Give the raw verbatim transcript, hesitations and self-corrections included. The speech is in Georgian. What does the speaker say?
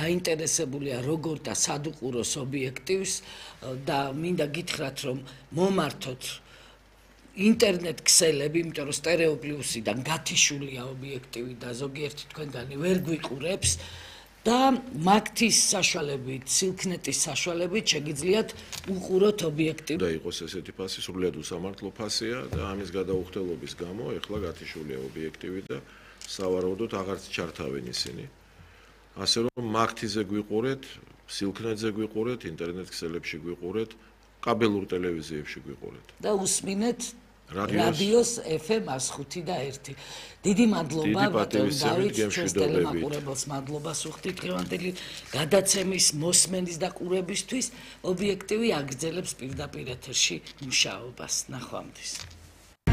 დაინტერესებულია როგორ და სად უყუროს ობიექტივს და მინდა გითხრათ რომ მომართოთ ინტერნეტ ქსელები, იმიტომ რომ სტერეოპლუსიდან გათიშულია ობიექტივი და ზოგიერთი თქვენგანი ვერ გვიყურებს და მაგთის საშუალებით, სილქნეტის საშუალებით შეგიძლიათ უყუროთ ობიექტივი. და იყოს ესეთი ფასი, სრულიად უსამართლო ფასია და ამის გადაუხდელობის გამო ეხლა გათიშულია ობიექტივი და სავარაუდოდ აღარც ჩართავენ ისინი. ასე რომ მაგთიზე გვიყურეთ, სილქნეტზე გვიყურეთ, ინტერნეტ ქსელებში გვიყურეთ, კაბელურ ტელევიზიებში გვიყურეთ. და უსმინეთ რადიოს ეფ ემ one oh five და one. დიდი მადლობა ბატონ დავით, ჩვენს ტელემაყურებელს მადლობას ვუხდით დღევანდელი გადაცემის მოსმენის და ყურებისთვის. ობიექტივი აგრძელებს პირდაპირ ეთერში მუშაობას. ნახვამდის.